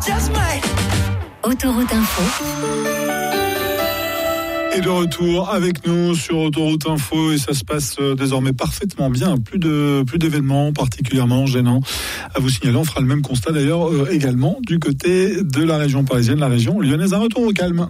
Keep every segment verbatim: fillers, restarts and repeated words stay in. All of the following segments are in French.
Autoroute Info. Et de retour avec nous sur Autoroute Info, et ça se passe désormais parfaitement bien. Plus de plus d'événements particulièrement gênants à vous signaler. On fera le même constat d'ailleurs euh, également du côté de la région parisienne, la région lyonnaise. Un retour au calme.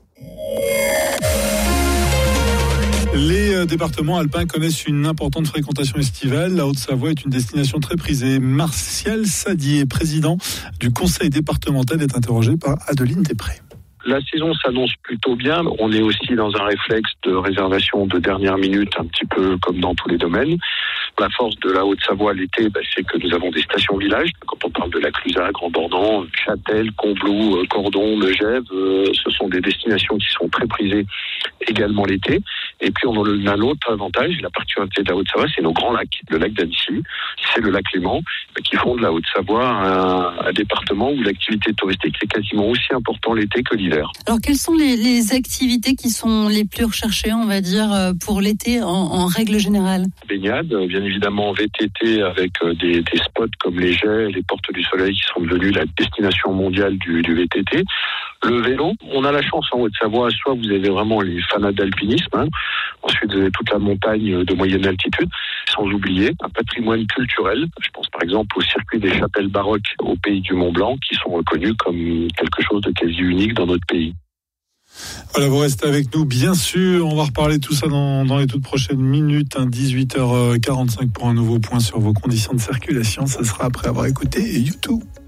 Les départements alpins connaissent une importante fréquentation estivale. La Haute-Savoie est une destination très prisée. Martial Sadier, président du conseil départemental, est interrogé par Adeline Després. La saison s'annonce plutôt bien. On est aussi dans un réflexe de réservation de dernière minute, un petit peu comme dans tous les domaines. La force de la Haute-Savoie l'été, bah, c'est que nous avons des stations-villages. Quand on parle de la Clusaz, Grand Bornand, Châtel, Combloux, Cordon, Megève, euh, ce sont des destinations qui sont très prisées également l'été. Et puis on a l'autre avantage, la particularité de la Haute-Savoie, c'est nos grands lacs. Le lac d'Annecy, c'est le lac Léman, qui font de la Haute-Savoie un, un département où l'activité touristique est quasiment aussi importante l'été que l'hiver. Alors quelles sont les, les activités qui sont les plus recherchées, on va dire, pour l'été en, en règle générale? Baignade, bien évidemment V T T avec des, des spots comme les Jets, les Portes du Soleil qui sont devenus la destination mondiale du, du V T T. Le vélo, on a la chance en Haute-Savoie, soit vous avez vraiment les fanats d'alpinisme, hein. Ensuite vous avez toute la montagne de moyenne altitude, sans oublier un patrimoine culturel. Je pense par exemple au circuit des chapelles baroques au pays du Mont-Blanc, qui sont reconnus comme quelque chose de quasi unique dans notre pays. Voilà, vous restez avec nous, bien sûr. On va reparler de tout ça dans, dans les toutes prochaines minutes. Hein, dix-huit heures quarante-cinq pour un nouveau point sur vos conditions de circulation. Ça sera après avoir écouté YouTube.